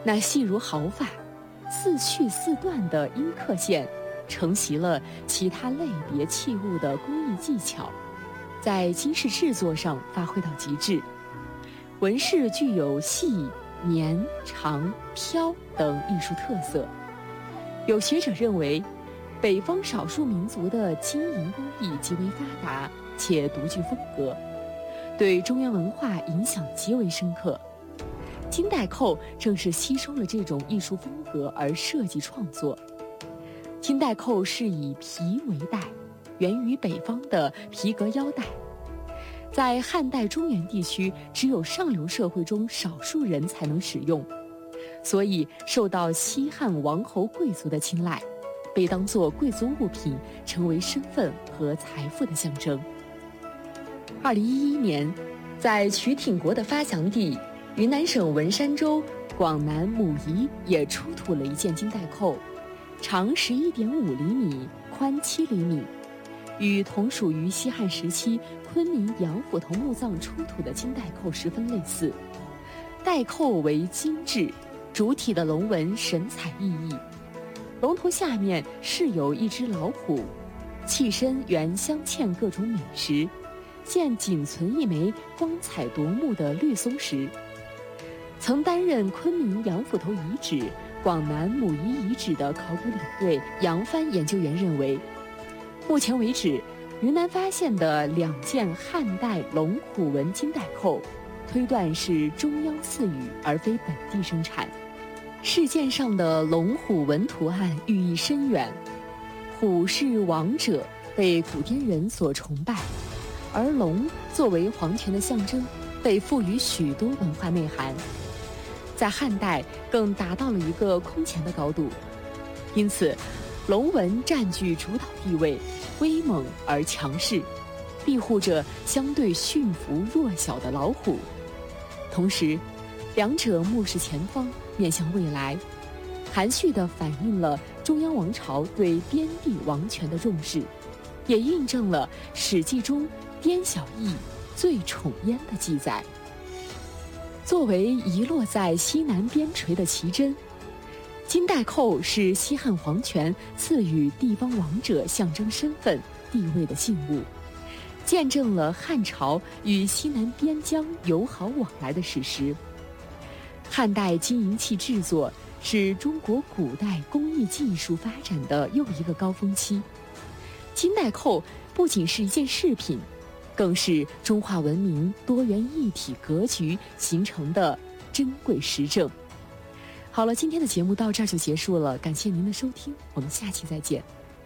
那细如毫发、似去似断的阴刻线，承袭了其他类别器物的工艺技巧，在金饰制作上发挥到极致。纹饰具有细、绵、长、飘等艺术特色。有学者认为，北方少数民族的金银工艺极为发达且独具风格，对中原文化影响极为深刻。金带扣正是吸收了这种艺术风格而设计创作。金带扣是以皮为带，源于北方的皮革腰带，在汉代中原地区只有上流社会中少数人才能使用，所以受到西汉王侯贵族的青睐，被当作贵族物品，成为身份和财富的象征。2011年，在曲挺国的发祥地云南省文山州广南母仪也出土了一件金带扣，长11.5厘米，宽7厘米，与同属于西汉时期昆明杨府头墓葬出土的金带扣十分类似。带扣为精致，主体的龙纹神采奕奕，龙头下面饰有一只老虎，器身原镶嵌各种美石，现仅存一枚光彩夺目的绿松石。曾担任昆明杨府头遗址、广南母仪遗址的考古领队杨帆研究员认为，目前为止，云南发现的2件汉代龙虎纹金带扣，推断是中央赐予而非本地生产。饰件上的龙虎纹图案寓意深远，虎是王者，被古滇人所崇拜，而龙作为皇权的象征，被赋予许多文化内涵。在汉代更达到了一个空前的高度，因此龙纹占据主导地位，威猛而强势，庇护着相对驯服弱小的老虎。同时，两者目视前方，面向未来，含蓄地反映了中央王朝对边地王权的重视，也印证了《史记》中滇小邑最宠焉的记载。作为遗落在西南边陲的奇珍，金带扣是西汉皇权赐予地方王者象征身份地位的信物，见证了汉朝与西南边疆友好往来的史实。汉代金银器制作是中国古代工艺技术发展的又一个高峰期。金带扣不仅是一件饰品，更是中华文明多元一体格局形成的珍贵实证。好了，今天的节目到这儿就结束了，感谢您的收听，我们下期再见。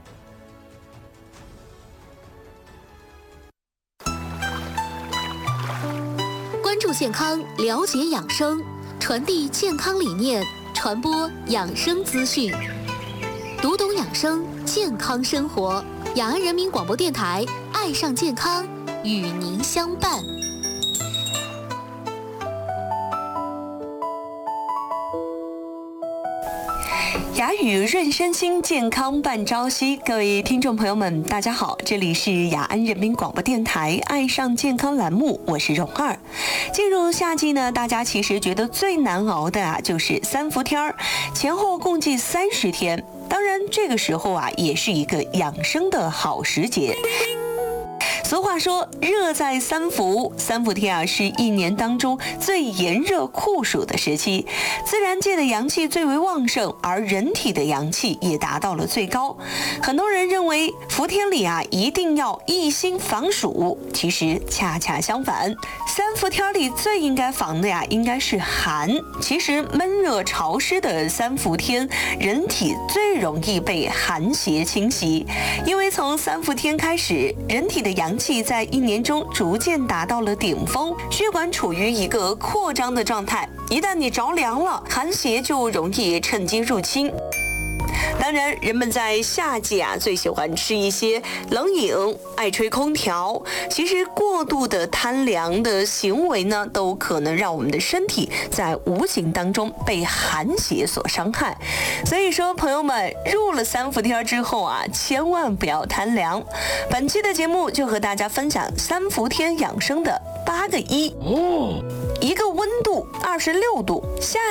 关注健康，了解养生，传递健康理念，传播养生资讯，读懂养生，健康生活。雅安人民广播电台，爱上健康，与您相伴。 雅语润身心，健康伴朝夕。各位听众朋友们，大家好，这里是雅安人民广播电台爱上健康栏目，我是蓉儿。进入夏季呢，大家其实觉得最难熬的就是三伏天儿，前后共计30天。当然，这个时候也是一个养生的好时节。俗话说，热在三伏，三伏天是一年当中最炎热酷暑的时期，自然界的阳气最为旺盛，而人体的阳气也达到了最高。很多人认为伏天里一定要一心防暑，其实恰恰相反，三伏天里最应该防的应该是寒。其实闷热潮湿的三伏天，人体最容易被寒邪侵袭，因为从三伏天开始，人体的阳气在一年中逐渐达到了顶峰，血管处于一个扩张的状态，一旦你着凉了，寒邪就容易趁机入侵。当然，人们在夏季最喜欢吃一些冷饮，爱吹空调。其实过度的贪凉的行为呢，都可能让我们的身体在无形当中被寒邪所伤害。所以说，朋友们入了三伏天之后千万不要贪凉。本期的节目就和大家分享三伏天养生的8个1。一个温度26度，夏